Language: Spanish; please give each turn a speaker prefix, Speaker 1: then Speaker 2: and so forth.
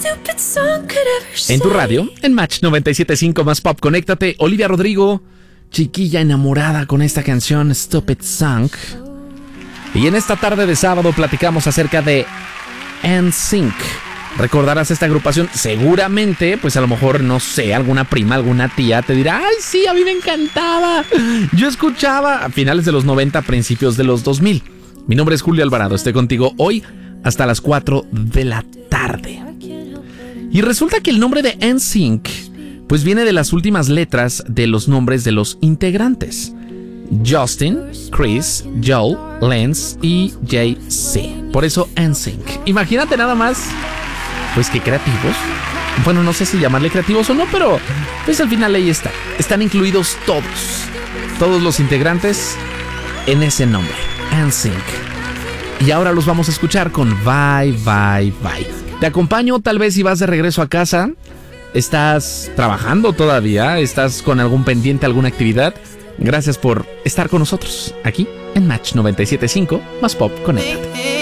Speaker 1: En tu radio, en Match 97.5 más Pop, conéctate. Olivia Rodrigo, chiquilla enamorada con esta canción Stupid Song. Y en esta tarde de sábado platicamos acerca de NSYNC. Recordarás esta agrupación, seguramente, pues a lo mejor, no sé, alguna prima, alguna tía te dirá, ay sí, a mí me encantaba. Yo escuchaba a finales de los 90, principios de los 2000. Mi nombre es Julio Alvarado, estoy contigo hoy hasta las 4 de la tarde. Y resulta que el nombre de NSYNC, pues viene de las últimas letras de los nombres de los integrantes. Justin, Chris, Joel, Lance y JC. Por eso NSYNC. Imagínate nada más, pues qué creativos. Bueno, no sé si llamarle creativos o no, pero pues al final ahí está. Están incluidos todos los integrantes en ese nombre, NSYNC. Y ahora los vamos a escuchar con Bye Bye Bye. Te acompaño tal vez si vas de regreso a casa. ¿Estás trabajando todavía? ¿Estás con algún pendiente, alguna actividad? Gracias por estar con nosotros aquí en Match 97.5 más Pop. Conéctate.